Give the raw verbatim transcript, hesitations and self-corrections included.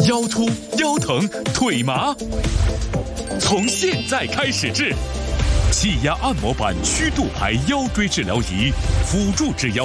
腰突、腰疼、腿麻，从现在开始治。气压按摩板曲度牌腰椎治疗仪，辅助治腰。